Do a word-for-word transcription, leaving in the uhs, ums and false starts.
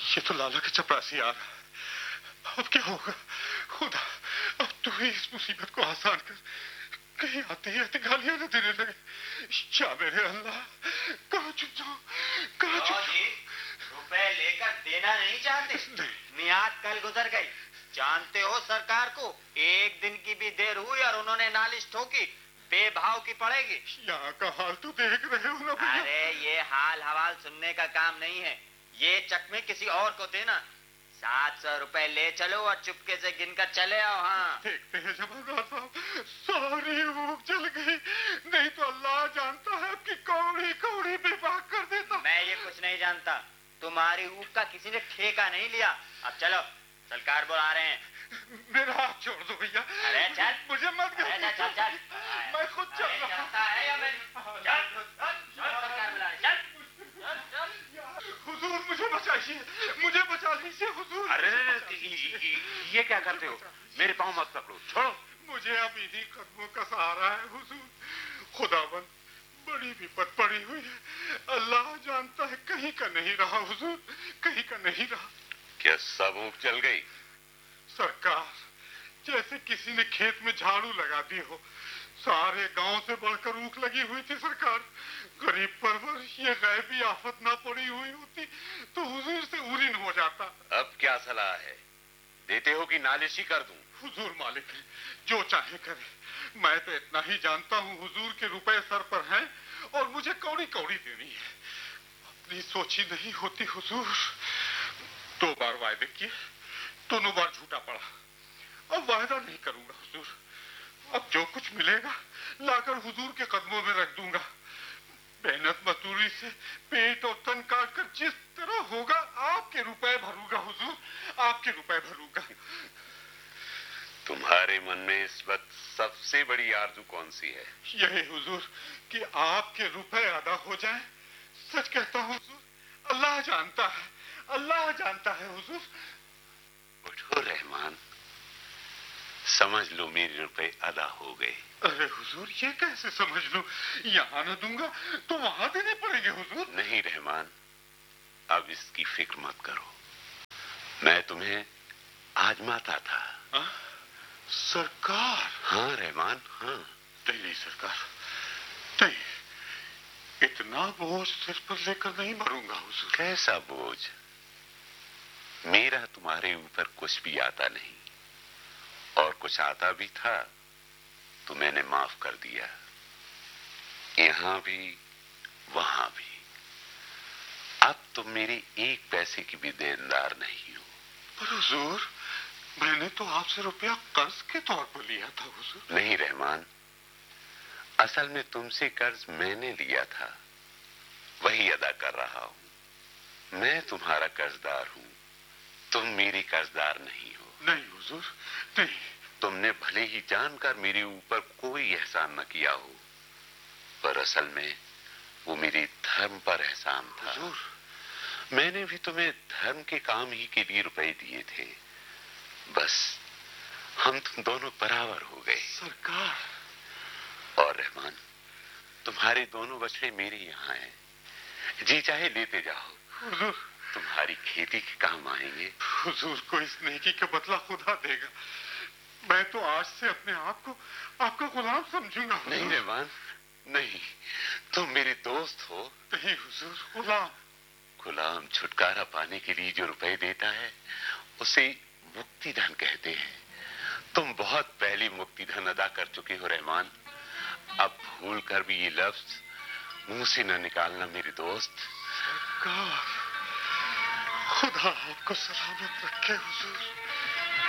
ये तो लाला का चपरासी आ रहा। अब क्या होगा खुदा, अब तू ही इस मुसीबत को आसान कर, कहीं आते ही आते गालियां न देने लगे। या मेरे अल्लाह, कहाँ छुप जाऊं, कहाँ छुप जाऊं? रुपए लेकर देना नहीं चाहते? मियाद कल गुजर गई, जानते हो सरकार को एक दिन की भी देर हुई और उन्होंने नालिश ठोकी, बेभाव की पड़ेगी। यहाँ का हाल तो देख रहे हो ना भैया। अरे ये हाल हवाल सुनने का काम नहीं है, ये चकमे किसी और को देना। सात सौ रुपए ले चलो और चुपके से गिनकर चले आओ। हाँ देखते हैं जमादार साहब, सारी भूख जल गई, नहीं तो अल्लाह जानता है कि कौड़ी कौड़ी बेबाक कर देता। मैं ये कुछ नहीं जानता, तुम्हारी ऊख का किसी ने ठेका नहीं लिया। अब चलो, सरकार बुला रहे हैं। मेरा हाथ छोड़ दो भैया। अरे चल, मुझे मत अरे चल चल चल, मैं खुद चल रहा है या मैं चल, सरकार बुला रही, चल चल। हुजूर मुझे बचाइए, मुझे बचा लीजिए हुजूर। अरे ये क्या करते हो? मेरे पाँव मत पकड़ो, छोड़ो। मुझे अब इन्हीं कदमों का सहारा है हुजूर। खुदाबंद, बड़ी विपत पड़ी हुई है, अल्लाह जानता है कहीं का नहीं रहा हुजूर, कहीं का नहीं रहा। क्या सब ऊँख जल गई? सरकार, जैसे किसी ने खेत में झाड़ू लगा दी हो, सारे गांव से बढ़कर ऊख लगी हुई थी सरकार। गरीब परवर ये गैबी आफत ना पड़ी हुई होती तो हुजूर से उरीन हो जाता। अब क्या सलाह है, देते हो कि नालिशी कर दूं? हुजूर मालिक है, जो चाहे करे। मैं तो इतना ही जानता हूँ हुजूर के रुपए सर पर हैं और मुझे कौड़ी कौड़ी देनी है। अपनी सोची नहीं होती हुजूर। दो बार वायदे किए, दोनों बार झूठा पड़ा। अब वायदा नहीं करूंगा हुजूर, अब जो कुछ मिलेगा लाकर हुजूर के कदमों में रख दूंगा। मेहनत मजदूरी से पेट और तन काट कर जिस तरह होगा आपके रुपए भरूंगा हुजूर, आपके रुपए भरूंगा। तुम्हारे मन में इस वक्त सबसे बड़ी आरज़ू कौन सी है? यही हुजूर कि आपके रुपए अदा हो जाएं। सच कहता हूँ हुजूर, अल्लाह जानता है, अल्लाह जानता है हुजूर। उठो रहमान, समझ लो मेरे रुपए अदा हो गए। अरे हुजूर, ये कैसे समझ लूं? यहाँ न दूंगा तो वहां देने पड़ेंगे हुजूर। नहीं रहमान, अब इसकी फिक्र मत करो, मैं तुम्हें आजमाता था। आ? सरकार? हाँ रहमान, हाँ। नहीं नहीं सरकार, नहीं, इतना बोझ सिर पर लेकर नहीं मरूंगा हुजूर। कैसा बोझ? मेरा तुम्हारे ऊपर कुछ भी आता नहीं, और कुछ आता भी था तो मैंने माफ कर दिया, यहां भी वहां भी। अब तुम मेरे एक पैसे की भी देनदार नहीं हो। पर हुजूर, मैंने तो आपसे रुपया कर्ज के तौर पर लिया था हुजूर। नहीं रहमान, असल में तुमसे कर्ज मैंने लिया था, वही अदा कर रहा हूं। मैं तुम्हारा कर्जदार हूं, तुम मेरी कर्जदार नहीं हो। नहीं हुजूर, नहीं। तुमने भले ही जानकर मेरे ऊपर कोई एहसान न किया हो, पर असल में वो मेरे धर्म पर एहसान था। हुजूर, मैंने भी तुम्हें धर्म के काम ही के लिए रुपए दिए थे, बस हम तुम दोनों बराबर हो गए। सरकार। और रहमान, तुम्हारे दोनों बछड़े मेरे यहाँ हैं, जी चाहे लेते जाओ। हुजूर, तुम्हारी खेती के काम आएंगे। हुजूर को इस नेकी का बदला खुदा देगा। मैं तो आज से अपने आप को आपका गुलाम समझूंगा। नहीं रहमान, नहीं, तुम मेरे दोस्त हो। नहीं हुजूर, गुलाम। गुलाम छुटकारा पाने के लिए जो रुपए देता है उसे मुक्ति धन कहते हैं। तुम बहुत पहले मुक्ति धन अदा कर चुके हो रहमान, अब भूल कर भी ये लफ्ज मुंह से न निकालना मेरे दोस्त। सरकार, खुदा आपको सलामत रखे हुजूर।